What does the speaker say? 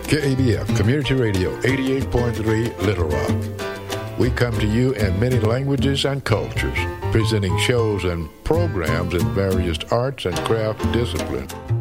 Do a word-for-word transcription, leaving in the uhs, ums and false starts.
K A B F Community Radio eighty-eight point three Little Rock. We come to you in many languages and cultures, presenting shows and programs in various arts and craft disciplines.